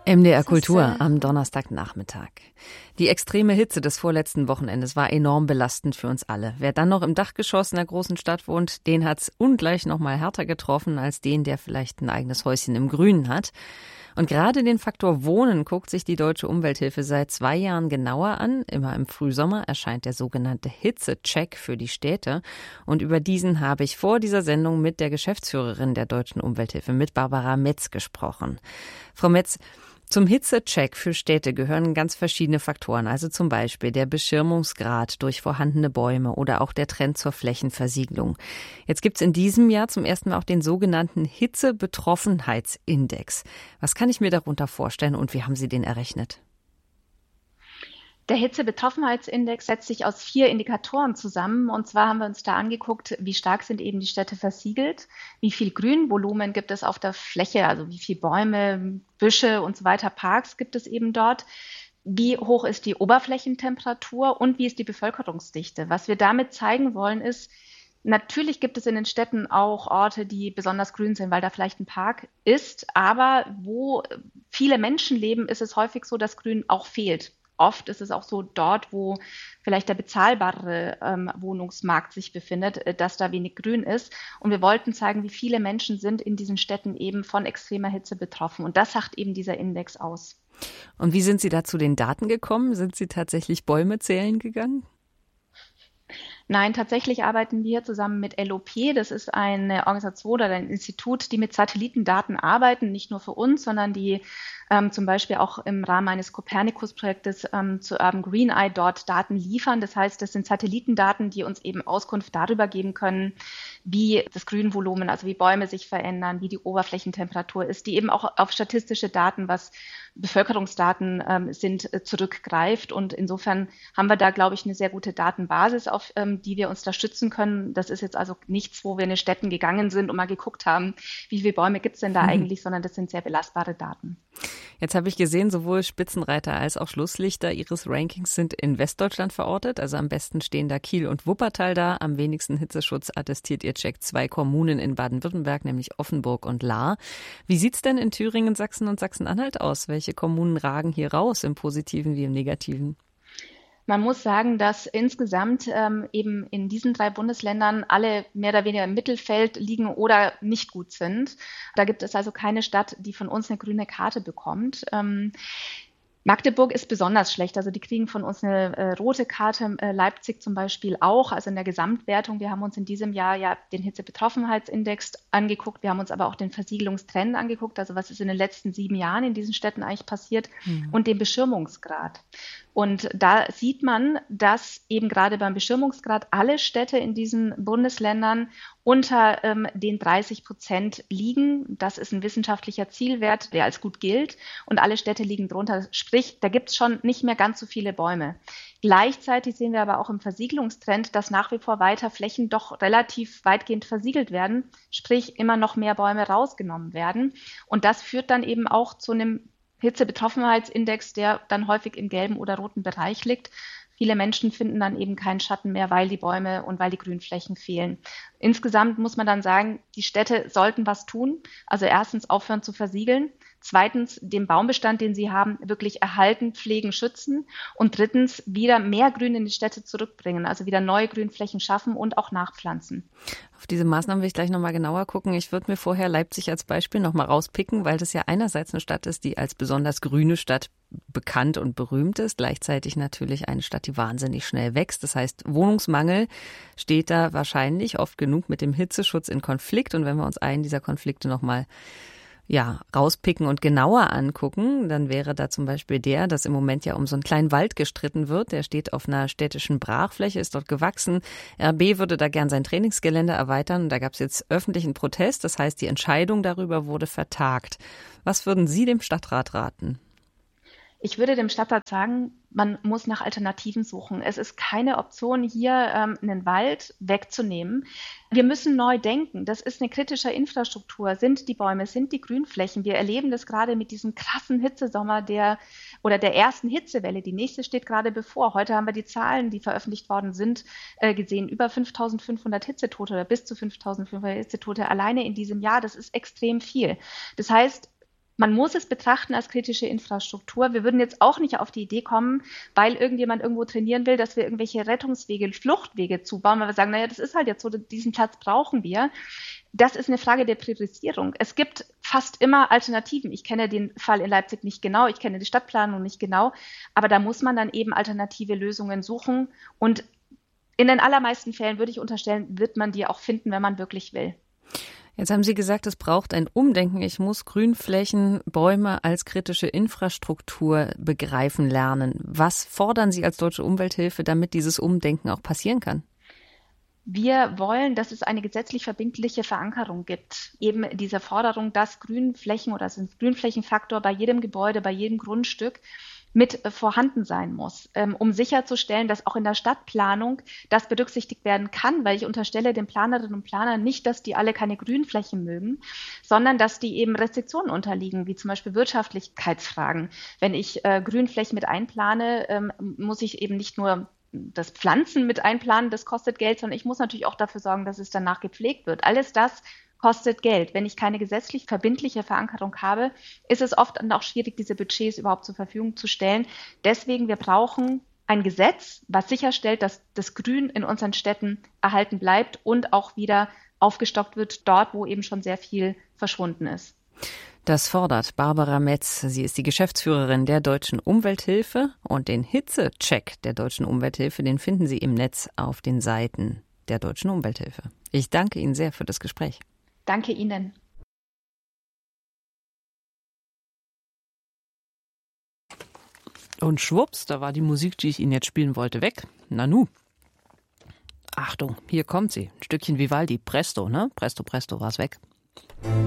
MDR Kultur am Donnerstagnachmittag. Die extreme Hitze des vorletzten Wochenendes war enorm belastend für uns alle. Wer dann noch im Dachgeschoss in der großen Stadt wohnt, den hat's ungleich noch mal härter getroffen als den, der vielleicht ein eigenes Häuschen im Grünen hat. Und gerade den Faktor Wohnen guckt sich die Deutsche Umwelthilfe seit 2 Jahren genauer an. Immer im Frühsommer erscheint der sogenannte Hitzecheck für die Städte. Und über diesen habe ich vor dieser Sendung mit der Geschäftsführerin der Deutschen Umwelthilfe, mit Barbara Metz, gesprochen. Frau Metz, zum Hitzecheck für Städte gehören ganz verschiedene Faktoren, also zum Beispiel der Beschirmungsgrad durch vorhandene Bäume oder auch der Trend zur Flächenversiegelung. Jetzt gibt es in diesem Jahr zum ersten Mal auch den sogenannten Hitzebetroffenheitsindex. Was kann ich mir darunter vorstellen und wie haben Sie den errechnet? Der Hitzebetroffenheitsindex setzt sich aus 4 Indikatoren zusammen. Und zwar haben wir uns da angeguckt, wie stark sind eben die Städte versiegelt, wie viel Grünvolumen gibt es auf der Fläche, also wie viele Bäume, Büsche und so weiter, Parks gibt es eben dort, wie hoch ist die Oberflächentemperatur und wie ist die Bevölkerungsdichte. Was wir damit zeigen wollen ist, natürlich gibt es in den Städten auch Orte, die besonders grün sind, weil da vielleicht ein Park ist, aber wo viele Menschen leben, ist es häufig so, dass Grün auch fehlt. Oft ist es auch so dort, wo vielleicht der bezahlbare Wohnungsmarkt sich befindet, dass da wenig Grün ist. Und wir wollten zeigen, wie viele Menschen sind in diesen Städten eben von extremer Hitze betroffen. Und das sagt eben dieser Index aus. Und wie sind Sie da zu den Daten gekommen? Sind Sie tatsächlich Bäume zählen gegangen? Nein, tatsächlich arbeiten wir zusammen mit LOP. Das ist eine Organisation oder ein Institut, die mit Satellitendaten arbeiten, nicht nur für uns, sondern die zum Beispiel auch im Rahmen eines Copernicus-Projektes zu Urban Green Eye dort Daten liefern. Das heißt, das sind Satellitendaten, die uns eben Auskunft darüber geben können, wie das Grünvolumen, also wie Bäume sich verändern, wie die Oberflächentemperatur ist, die eben auch auf statistische Daten, was Bevölkerungsdaten sind, zurückgreift. Und insofern haben wir da, glaube ich, eine sehr gute Datenbasis, auf die wir uns da stützen können. Das ist jetzt also nichts, wo wir in die Städten gegangen sind und mal geguckt haben, wie viele Bäume gibt es denn da eigentlich, sondern das sind sehr belastbare Daten. Jetzt habe ich gesehen, sowohl Spitzenreiter als auch Schlusslichter Ihres Rankings sind in Westdeutschland verortet. Also am besten stehen da Kiel und Wuppertal da. Am wenigsten Hitzeschutz attestiert Ihr Check 2 Kommunen in Baden-Württemberg, nämlich Offenburg und Lahr. Wie sieht's denn in Thüringen, Sachsen und Sachsen-Anhalt aus? Welche Kommunen ragen hier raus, im Positiven wie im Negativen? Man muss sagen, dass insgesamt eben in diesen 3 Bundesländern alle mehr oder weniger im Mittelfeld liegen oder nicht gut sind. Da gibt es also keine Stadt, die von uns eine grüne Karte bekommt. Magdeburg ist besonders schlecht, also die kriegen von uns eine rote Karte, Leipzig zum Beispiel auch, also in der Gesamtwertung. Wir haben uns in diesem Jahr ja den Hitzebetroffenheitsindex angeguckt, wir haben uns aber auch den Versiegelungstrend angeguckt, also was ist in den letzten 7 Jahren in diesen Städten eigentlich passiert und den Beschirmungsgrad. Und da sieht man, dass eben gerade beim Beschirmungsgrad alle Städte in diesen Bundesländern unter den 30% liegen. Das ist ein wissenschaftlicher Zielwert, der als gut gilt. Und alle Städte liegen drunter. Sprich, da gibt es schon nicht mehr ganz so viele Bäume. Gleichzeitig sehen wir aber auch im Versiegelungstrend, dass nach wie vor weiter Flächen doch relativ weitgehend versiegelt werden. Sprich, immer noch mehr Bäume rausgenommen werden. Und das führt dann eben auch zu einem Hitzebetroffenheitsindex, der dann häufig im gelben oder roten Bereich liegt. Viele Menschen finden dann eben keinen Schatten mehr, weil die Bäume und weil die Grünflächen fehlen. Insgesamt muss man dann sagen, die Städte sollten was tun. Also erstens aufhören zu versiegeln. Zweitens den Baumbestand, den sie haben, wirklich erhalten, pflegen, schützen. Und drittens wieder mehr Grün in die Städte zurückbringen. Also wieder neue Grünflächen schaffen und auch nachpflanzen. Auf diese Maßnahmen will ich gleich nochmal genauer gucken. Ich würde mir vorher Leipzig als Beispiel nochmal rauspicken, weil das ja einerseits eine Stadt ist, die als besonders grüne Stadt bekannt und berühmt ist. Gleichzeitig natürlich eine Stadt, die wahnsinnig schnell wächst. Das heißt, Wohnungsmangel steht da wahrscheinlich oft genug mit dem Hitzeschutz in Konflikt. Und wenn wir uns einen dieser Konflikte nochmal rauspicken und genauer angucken, dann wäre da zum Beispiel dass im Moment ja um so einen kleinen Wald gestritten wird. Der steht auf einer städtischen Brachfläche, ist dort gewachsen. RB würde da gern sein Trainingsgelände erweitern. Da gab es jetzt öffentlichen Protest. Das heißt, die Entscheidung darüber wurde vertagt. Was würden Sie dem Stadtrat raten? Ich würde dem Stadtrat sagen, man muss nach Alternativen suchen. Es ist keine Option, hier einen Wald wegzunehmen. Wir müssen neu denken. Das ist eine kritische Infrastruktur. Sind die Bäume, sind die Grünflächen? Wir erleben das gerade mit diesem krassen Hitzesommer der ersten Hitzewelle. Die nächste steht gerade bevor. Heute haben wir die Zahlen, die veröffentlicht worden sind, gesehen. Über 5.500 Hitzetote oder bis zu 5.500 Hitzetote alleine in diesem Jahr. Das ist extrem viel. Das heißt, Man muss es betrachten als kritische Infrastruktur. Wir würden jetzt auch nicht auf die Idee kommen, weil irgendjemand irgendwo trainieren will, dass wir irgendwelche Rettungswege, Fluchtwege zubauen, weil wir sagen, naja, das ist halt jetzt so, diesen Platz brauchen wir. Das ist eine Frage der Priorisierung. Es gibt fast immer Alternativen. Ich kenne den Fall in Leipzig nicht genau, ich kenne die Stadtplanung nicht genau, aber da muss man dann eben alternative Lösungen suchen. Und in den allermeisten Fällen, würde ich unterstellen, wird man die auch finden, wenn man wirklich will. Jetzt haben Sie gesagt, es braucht ein Umdenken. Ich muss Grünflächen, Bäume als kritische Infrastruktur begreifen lernen. Was fordern Sie als Deutsche Umwelthilfe, damit dieses Umdenken auch passieren kann? Wir wollen, dass es eine gesetzlich verbindliche Verankerung gibt. Eben diese Forderung, dass Grünflächen oder ein Grünflächenfaktor bei jedem Gebäude, bei jedem Grundstück mit vorhanden sein muss, um sicherzustellen, dass auch in der Stadtplanung das berücksichtigt werden kann, weil ich unterstelle den Planerinnen und Planern nicht, dass die alle keine Grünflächen mögen, sondern dass die eben Restriktionen unterliegen, wie zum Beispiel Wirtschaftlichkeitsfragen. Wenn ich Grünflächen mit einplane, muss ich eben nicht nur das Pflanzen mit einplanen, das kostet Geld, sondern ich muss natürlich auch dafür sorgen, dass es danach gepflegt wird. Alles das kostet Geld. Wenn ich keine gesetzlich verbindliche Verankerung habe, ist es oft dann auch schwierig, diese Budgets überhaupt zur Verfügung zu stellen. Deswegen, wir brauchen ein Gesetz, was sicherstellt, dass das Grün in unseren Städten erhalten bleibt und auch wieder aufgestockt wird, dort, wo eben schon sehr viel verschwunden ist. Das fordert Barbara Metz. Sie ist die Geschäftsführerin der Deutschen Umwelthilfe. Und den Hitzecheck der Deutschen Umwelthilfe, den finden Sie im Netz auf den Seiten der Deutschen Umwelthilfe. Ich danke Ihnen sehr für das Gespräch. Danke Ihnen. Und schwupps, da war die Musik, die ich Ihnen jetzt spielen wollte, weg. Nanu. Achtung, hier kommt sie. Ein Stückchen Vivaldi. Presto, ne? Presto, presto, war's weg.